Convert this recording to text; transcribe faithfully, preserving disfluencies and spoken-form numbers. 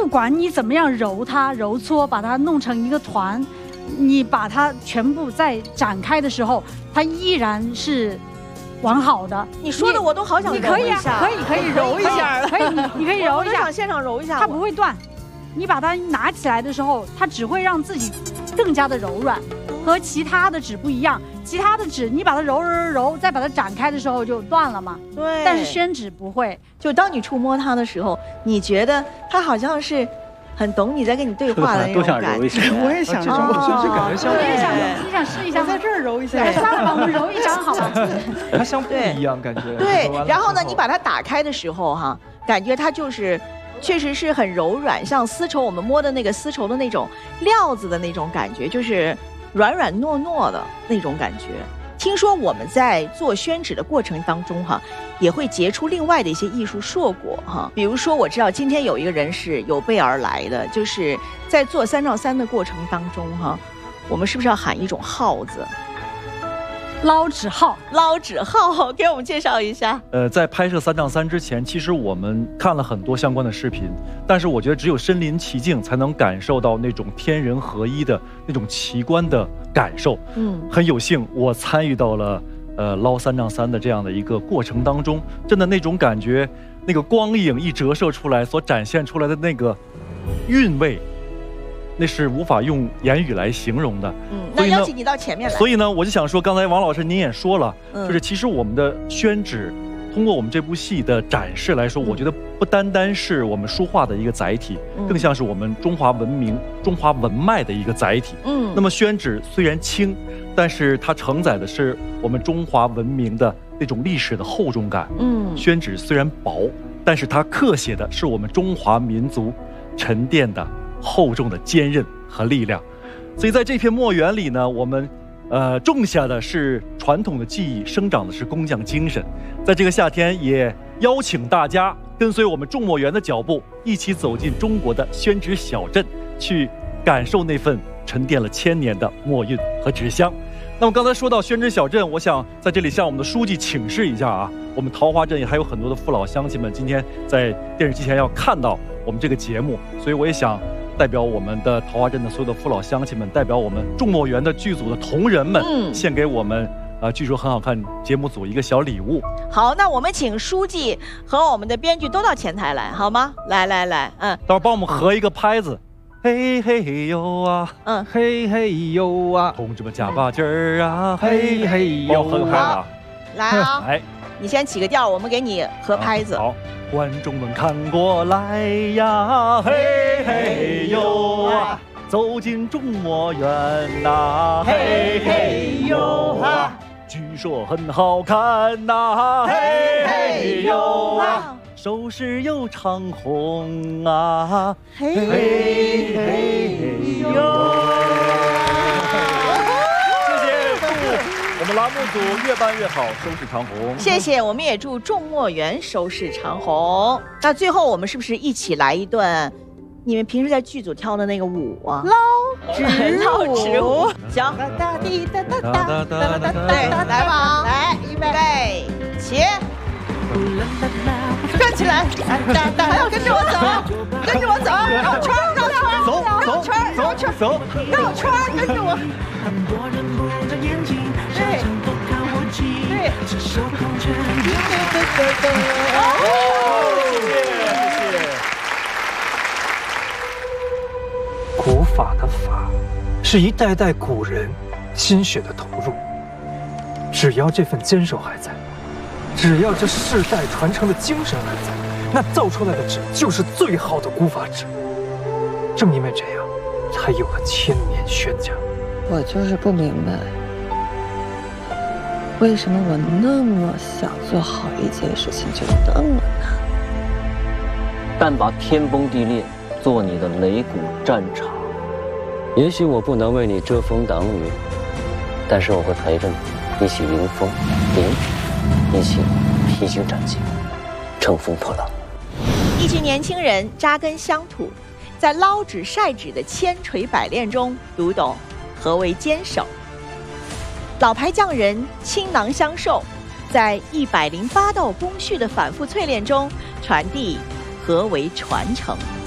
不管你怎么样揉它、揉搓，把它弄成一个团，你把它全部再展开的时候，它依然是完好的。 你说的我都好想揉一下。 你可以啊，可以可以揉一下，可以你你可以揉一下， 想现场揉一下， 它不会断。你把它拿起来的时候，它只会让自己更加的柔软，和其他的纸不一样。其他的纸你把它揉揉揉揉，再把它展开的时候就断了嘛。 对。 但是宣纸不会， 就当你触摸它的时候，你觉得它好像是很懂你在跟你对话的那种感觉。 我也想这种宣纸感觉像。 我也想，你想试一下， 在这儿揉一下。 算了吧，我们揉一张好吧。 它像不一样感觉。 对。然后呢，你把它打开的时候哈，感觉它就是。确实是很柔软，像丝绸，我们摸的那个丝绸的那种料子的那种感觉，就是软软糯糯的那种感觉。听说我们在做宣纸的过程当中哈，也会结出另外的一些艺术硕果哈。比如说，我知道今天有一个人是有备而来的，就是在做三照三的过程当中哈，我们是不是要喊一种号子？ 捞纸号， 捞纸号，给我们介绍一下。 呃，在拍摄三丈三之前，其实我们看了很多相关的视频，但是我觉得只有身临其境，才能感受到那种天人合一的那种奇观的感受。嗯，很有幸我参与到了呃捞三丈三的这样的一个过程当中，真的那种感觉，那个光影一折射出来所展现出来的那个韵味。那是无法用言语来形容的。 嗯，那邀请你到前面来。 所以呢，我就想说，刚才王老师您也说了，嗯、就是其实我们的宣纸，通过我们这部戏的展示来说，嗯、我觉得不单单是我们书画的一个载体，嗯、更像是我们中华文明、中华文脉的一个载体。嗯，那么宣纸虽然轻，但是它承载的是我们中华文明的那种历史的厚重感。嗯，宣纸虽然薄，但是它刻写的是我们中华民族沉淀的。厚重的坚韧和力量，所以在这片墨园里呢，我们呃种下的是传统的技艺，生长的是工匠精神。在这个夏天，也邀请大家跟随我们种墨园的脚步，一起走进中国的宣纸小镇，去感受那份沉淀了千年的墨韵和纸香。那么刚才说到宣纸小镇，我想在这里向我们的书记请示一下啊，我们桃花镇也还有很多的父老乡亲们，今天在电视机前要看到我们这个节目，所以我也想。代表我们的桃花镇的所有的父老乡亲们，代表我们种墨园的剧组的同仁们，嗯、献给我们呃据说很好看节目组一个小礼物。 好，那我们请书记和我们的编剧都到前台来，好吗？来来来，嗯， 待会儿帮我们合一个拍子。嘿嘿呦啊， 嗯，嘿嘿呦啊， 同志们加把劲儿啊， 嘿嘿呦啊，来啊， 来， 你先起个调，我们给你合拍子。 啊、好。观众们看过来呀，嘿嘿呦啊，走进种墨园呐，嘿嘿呦啊，据说很好看呐，嘿嘿呦啊，收视又长红啊，嘿嘿嘿呦。我们栏目组越办越好，收视长虹。 谢谢，我们也祝种墨园收视长虹。那最后我们是不是一起来一段你们平时在剧组跳的那个舞啊？ 捞纸捞纸舞，行。哒滴哒哒哒哒哒哒，对，来吧，来，预备，起，站起来，还要跟着我走，跟着我走，绕圈，绕圈， 走， 绕圈，绕圈， 走， 绕圈，跟着我。对，对， 谢谢，谢谢。 古法的法，是一代代古人心血的投入。只要这份坚守还在，只要这世代传承的精神还在，那造出来的纸就是最好的古法纸。正因为这样，才有了千年宣家。 我就是不明白。为什么我那么想做好一件事情就那么难？ 但把天崩地裂做你的擂鼓战场。也许我不能为你遮风挡雨，但是我会陪着你一起迎风淋雨，一起披荆斩棘，乘风破浪。 一群年轻人扎根乡土，在捞纸晒纸的千锤百炼中，读懂何为坚守。老牌匠人倾囊相授，在一百零八道工序的反复淬炼中，传递何为传承。